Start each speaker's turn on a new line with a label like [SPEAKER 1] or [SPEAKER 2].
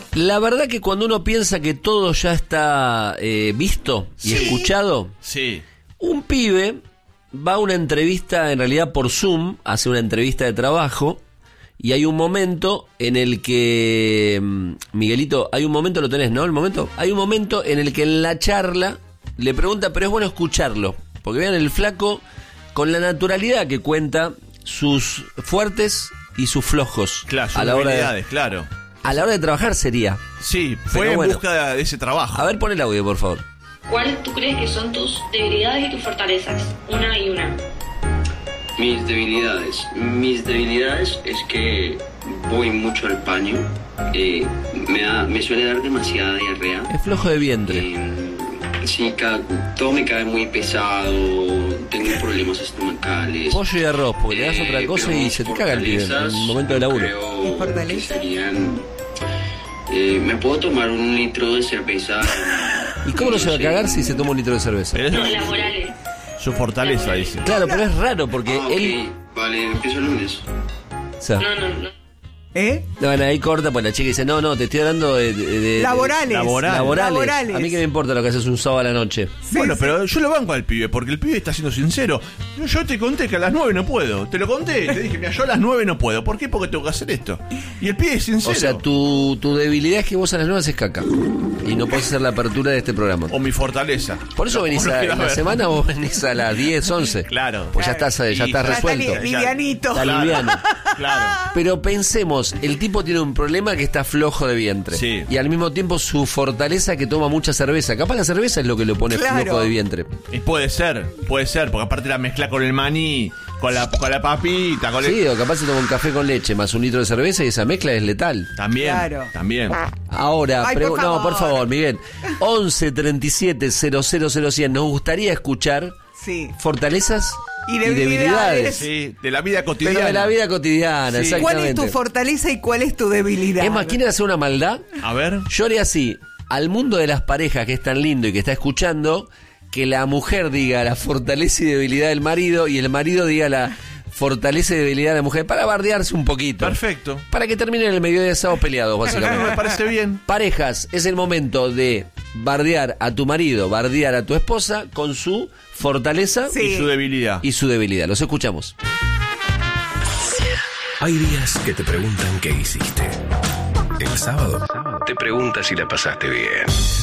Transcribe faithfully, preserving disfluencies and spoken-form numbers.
[SPEAKER 1] La verdad que cuando uno piensa que todo ya está eh, visto y
[SPEAKER 2] Sí.
[SPEAKER 1] escuchado,
[SPEAKER 2] Sí.
[SPEAKER 1] un pibe va a una entrevista, en realidad por Zoom, hace una entrevista de trabajo, y hay un momento en el que, mm, Miguelito, hay un momento, lo tenés, ¿no? El momento, hay un momento en el que en la charla le pregunta, pero es bueno escucharlo, porque vean el flaco con la naturalidad que cuenta sus fuertes y sus flojos.
[SPEAKER 2] Claro, sus
[SPEAKER 1] a la hora de,
[SPEAKER 2] habilidades, claro.
[SPEAKER 1] a la hora de trabajar sería.
[SPEAKER 2] Sí, fue
[SPEAKER 1] Pero
[SPEAKER 2] en
[SPEAKER 1] bueno.
[SPEAKER 2] busca de ese trabajo.
[SPEAKER 1] A ver, pon el audio, por favor.
[SPEAKER 3] ¿Cuáles tú crees que son tus debilidades y tus fortalezas? Una y una.
[SPEAKER 4] Mis debilidades. Mis debilidades es que voy mucho al baño. Eh, me, da, me suele dar demasiada diarrea.
[SPEAKER 1] Es flojo de vientre.
[SPEAKER 4] Eh, sí, ca- todo me cae muy pesado. Tengo problemas estomacales.
[SPEAKER 1] Pollo y arroz, porque le das
[SPEAKER 4] Eh,
[SPEAKER 1] otra cosa
[SPEAKER 4] pero
[SPEAKER 1] y
[SPEAKER 4] mis
[SPEAKER 1] se te caga el pibe en
[SPEAKER 4] fortalezas,
[SPEAKER 1] el momento de laburo.
[SPEAKER 4] creo
[SPEAKER 5] ¿Mis
[SPEAKER 4] que
[SPEAKER 5] fortalezas?
[SPEAKER 4] serían, eh, me puedo tomar un litro de cerveza.
[SPEAKER 1] ¿Y cómo no se va a
[SPEAKER 4] sé,
[SPEAKER 1] cagar si se toma un litro de cerveza?
[SPEAKER 2] Pero
[SPEAKER 3] No,
[SPEAKER 2] eso
[SPEAKER 3] las morales.
[SPEAKER 2] es su fortaleza, dice.
[SPEAKER 1] Claro, pero es raro porque
[SPEAKER 4] Ah, ok.
[SPEAKER 1] él...
[SPEAKER 4] Vale, empiezo el lunes.
[SPEAKER 1] O sea,
[SPEAKER 3] No, no, no.
[SPEAKER 5] ¿Eh?
[SPEAKER 1] no, bueno, ahí corta, pues la chica dice, no, no, te estoy hablando de... de- de-
[SPEAKER 5] Laborales.
[SPEAKER 2] Laboral.
[SPEAKER 1] laborales.
[SPEAKER 5] Laborales.
[SPEAKER 1] A mí que me importa lo que haces un sábado a la noche.
[SPEAKER 5] Sí,
[SPEAKER 2] Bueno,
[SPEAKER 5] sí.
[SPEAKER 2] pero yo lo banco al pibe, porque el pibe está siendo sincero. Yo, yo te conté que a las nueve no puedo. Te lo conté, te dije, mira, yo a las nueve no puedo. ¿Por qué? Porque tengo que hacer esto. Y el pibe es sincero.
[SPEAKER 1] O sea, tu, tu debilidad es que vos a las nueve haces caca. Y no podés hacer la apertura de este programa.
[SPEAKER 2] O mi fortaleza.
[SPEAKER 1] Por eso venís
[SPEAKER 2] Como lo
[SPEAKER 1] a,
[SPEAKER 2] quieras
[SPEAKER 1] en la
[SPEAKER 2] ver.
[SPEAKER 1] semana, vos venís a las diez, once.
[SPEAKER 2] Claro.
[SPEAKER 1] Pues ya estás, ya
[SPEAKER 2] Y-
[SPEAKER 1] estás
[SPEAKER 2] Ya
[SPEAKER 5] está
[SPEAKER 1] resuelto.
[SPEAKER 5] li- livianito.
[SPEAKER 1] Está liviano.
[SPEAKER 2] Claro.
[SPEAKER 1] Pero pensemos, el tipo tiene un problema que está flojo de vientre.
[SPEAKER 2] Sí.
[SPEAKER 1] Y al mismo tiempo su fortaleza que toma mucha cerveza. Capaz la cerveza es lo que lo pone
[SPEAKER 5] Claro.
[SPEAKER 1] flojo de vientre.
[SPEAKER 2] Y puede ser, puede ser, porque aparte la mezcla con el maní, con la, con la papita, con el...
[SPEAKER 1] Sí, o capaz se toma un café con leche más un litro de cerveza y esa mezcla es letal.
[SPEAKER 2] También,
[SPEAKER 5] Claro.
[SPEAKER 2] también.
[SPEAKER 1] Ahora,
[SPEAKER 5] Ay,
[SPEAKER 1] pregu-
[SPEAKER 5] por
[SPEAKER 1] no, por
[SPEAKER 5] favor.
[SPEAKER 1] favor, Miguel. once treinta y siete cero cero cero cien. Nos gustaría escuchar
[SPEAKER 5] Sí.
[SPEAKER 1] fortalezas
[SPEAKER 5] Y
[SPEAKER 1] y
[SPEAKER 5] debilidades.
[SPEAKER 1] debilidades.
[SPEAKER 2] Sí, de la vida cotidiana.
[SPEAKER 1] Pero de la vida cotidiana,
[SPEAKER 2] Sí.
[SPEAKER 1] exactamente.
[SPEAKER 5] ¿Cuál es tu fortaleza y cuál es tu debilidad?
[SPEAKER 1] Es más, ¿quieren hacer una maldad?
[SPEAKER 2] A ver.
[SPEAKER 1] Yo haré así, al mundo de las parejas que es tan lindo y que está escuchando, que la mujer diga la fortaleza y debilidad del marido y el marido diga la fortaleza y debilidad de la mujer para bardearse un poquito.
[SPEAKER 2] Perfecto.
[SPEAKER 1] Para que terminen el mediodía de sábado peleados,
[SPEAKER 2] Me
[SPEAKER 1] básicamente.
[SPEAKER 2] parece bien.
[SPEAKER 1] Parejas, es el momento de bardear a tu marido, bardear a tu esposa con su fortaleza
[SPEAKER 5] Sí.
[SPEAKER 2] Y su debilidad.
[SPEAKER 1] y su debilidad. Los escuchamos.
[SPEAKER 6] Hay días que te preguntan qué hiciste. El sábado te preguntas si la pasaste bien.